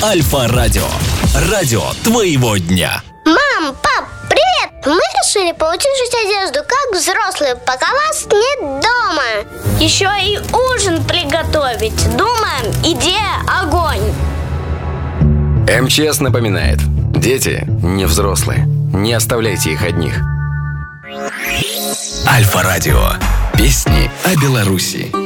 Альфа-радио. Радио твоего дня. Мам, пап, привет! Мы решили поутюжить одежду, как взрослые, пока вас нет дома. Еще и ужин приготовить. Думаем, идея огонь. МЧС напоминает: дети не взрослые. Не оставляйте их одних. Альфа-радио. Песни о Беларуси.